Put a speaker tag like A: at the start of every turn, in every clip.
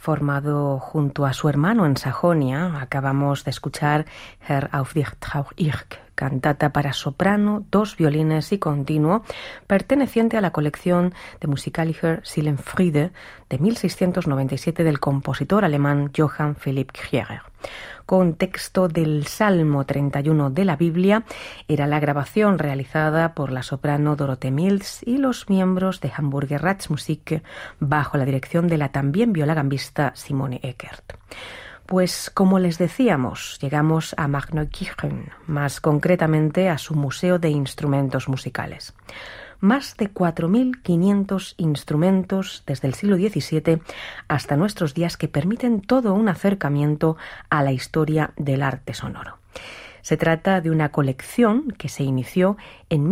A: formado junto a su hermano en Sajonia. Acabamos de escuchar Herr auf dich trauer ich, cantata para soprano, 2 violines y continuo, perteneciente a la colección de Musikalischer Seelenfriede de 1697 del compositor alemán Johann Philipp Krieger. Con texto del Salmo 31 de la Biblia, era la grabación realizada por la soprano Dorothee Mills y los miembros de Hamburger Ratsmusik bajo la dirección de la también violagambista Simone Eckert. Pues como les decíamos, llegamos a Magnokirchen, más concretamente a su Museo de Instrumentos Musicales. Más de 4.500 instrumentos desde el siglo XVII hasta nuestros días que permiten todo un acercamiento a la historia del arte sonoro. Se trata de una colección que se inició en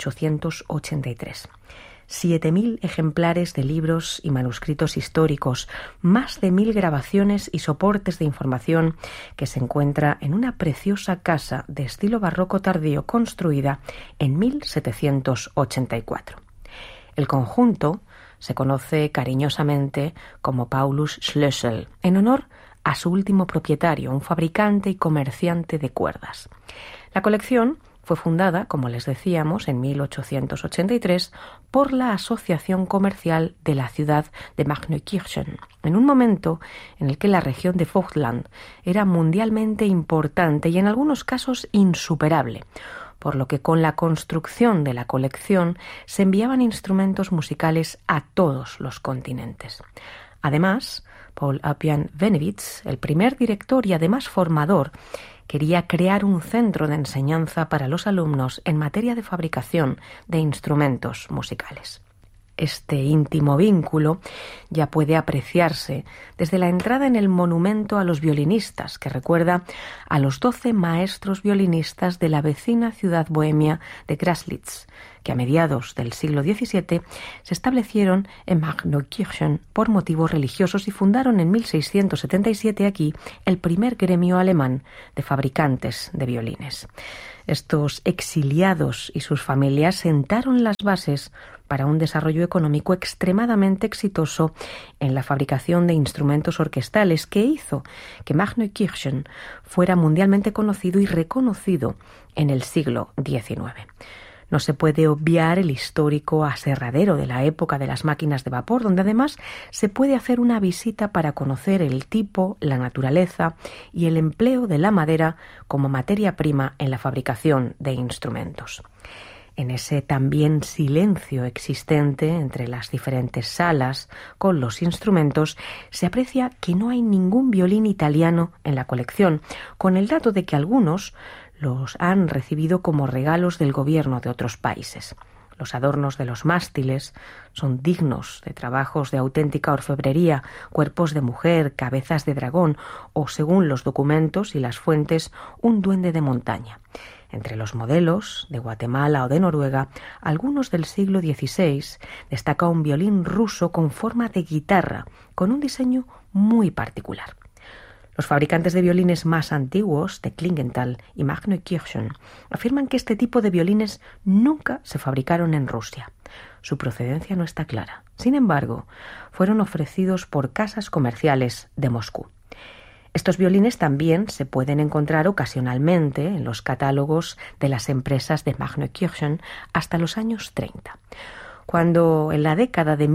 A: 1883. 7.000 ejemplares de libros y manuscritos históricos, más de 1.000 grabaciones y soportes de información que se encuentra en una preciosa casa de estilo barroco tardío construida en 1784. El conjunto se conoce cariñosamente como Paulus Schlössel, en honor a su último propietario, un fabricante y comerciante de cuerdas. La colección fue fundada, como les decíamos, en 1883 por la Asociación Comercial de la ciudad de Magnokirchen, en un momento en el que la región de Vogtland era mundialmente importante y en algunos casos insuperable, por lo que con la construcción de la colección se enviaban instrumentos musicales a todos los continentes. Además, Paul Appian Venewitz, el primer director y además formador, quería crear un centro de enseñanza para los alumnos en materia de fabricación de instrumentos musicales. Este íntimo vínculo ya puede apreciarse desde la entrada en el monumento a los violinistas, que recuerda a los 12 maestros violinistas de la vecina ciudad bohemia de Graslitz, que a mediados del siglo XVII se establecieron en Magnokirchen por motivos religiosos y fundaron en 1677 aquí el primer gremio alemán de fabricantes de violines. Estos exiliados y sus familias sentaron las bases para un desarrollo económico extremadamente exitoso en la fabricación de instrumentos orquestales que hizo que Magnokirchen fuera mundialmente conocido y reconocido en el siglo XIX. No se puede obviar el histórico aserradero de la época de las máquinas de vapor, donde además se puede hacer una visita para conocer el tipo, la naturaleza y el empleo de la madera como materia prima en la fabricación de instrumentos. En ese también silencio existente entre las diferentes salas con los instrumentos, se aprecia que no hay ningún violín italiano en la colección, con el dato de que algunos los han recibido como regalos del gobierno de otros países. Los adornos de los mástiles son dignos de trabajos de auténtica orfebrería, cuerpos de mujer, cabezas de dragón o, según los documentos y las fuentes, un duende de montaña. Entre los modelos de Guatemala o de Noruega, algunos del siglo XVI, destaca un violín ruso con forma de guitarra, con un diseño muy particular. Los fabricantes de violines más antiguos, de Klingenthal y Magnokirchen, afirman que este tipo de violines nunca se fabricaron en Rusia. Su procedencia no está clara. Sin embargo, fueron ofrecidos por casas comerciales de Moscú. Estos violines también se pueden encontrar ocasionalmente en los catálogos de las empresas de Magnokirchen hasta los años 30. Cuando en la década de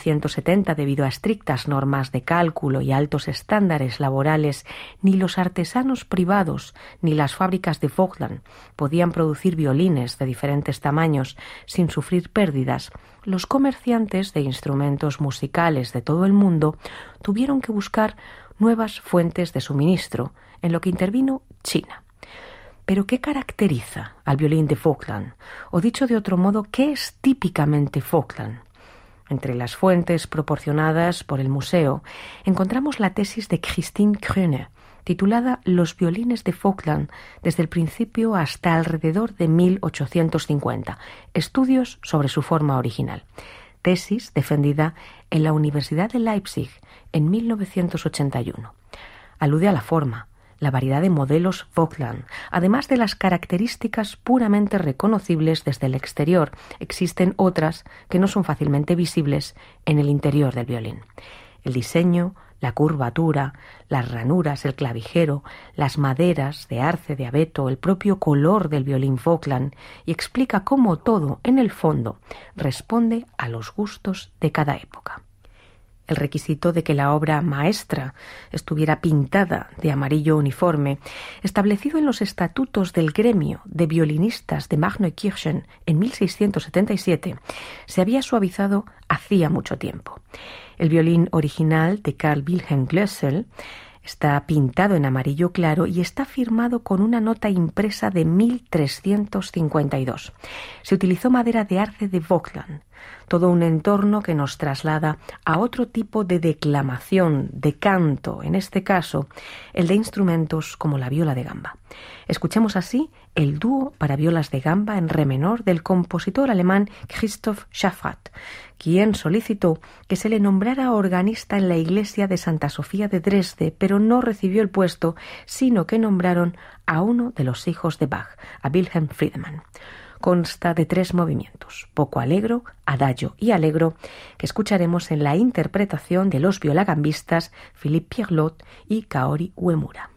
A: 1970, debido a estrictas normas de cálculo y altos estándares laborales, ni los artesanos privados ni las fábricas de Vogtland podían producir violines de diferentes tamaños sin sufrir pérdidas, los comerciantes de instrumentos musicales de todo el mundo tuvieron que buscar nuevas fuentes de suministro, en lo que intervino China. ¿Pero qué caracteriza al violín de Vogtland? O dicho de otro modo, ¿qué es típicamente Vogtland? Entre las fuentes proporcionadas por el museo encontramos la tesis de Christine Kröner, titulada Los violines de Vogtland desde el principio hasta alrededor de 1850, estudios sobre su forma original. Tesis defendida en la Universidad de Leipzig en 1981. Alude a la forma, la variedad de modelos Vogtland, además de las características puramente reconocibles desde el exterior. Existen otras que no son fácilmente visibles en el interior del violín. El diseño, la curvatura, las ranuras, el clavijero, las maderas de arce de abeto, el propio color del violín Vogtland, y explica cómo todo, en el fondo, responde a los gustos de cada época. El requisito de que la obra maestra estuviera pintada de amarillo uniforme, establecido en los estatutos del gremio de violinistas de Magneukirchen en 1677, se había suavizado hacía mucho tiempo. El violín original de Carl Wilhelm Glössel está pintado en amarillo claro y está firmado con una nota impresa de 1352. Se utilizó madera de arce de Vogtland, todo un entorno que nos traslada a otro tipo de declamación, de canto, en este caso, el de instrumentos como la viola de gamba. Escuchemos así el dúo para violas de gamba en re menor del compositor alemán Christoph Schaffrath, quien solicitó que se le nombrara organista en la iglesia de Santa Sofía de Dresde, pero no recibió el puesto, sino que nombraron a uno de los hijos de Bach, a Wilhelm Friedemann. Consta de 3 movimientos, poco allegro, adagio y allegro, que escucharemos en la interpretación de los violagambistas Philippe Pierlot y Kaori Uemura.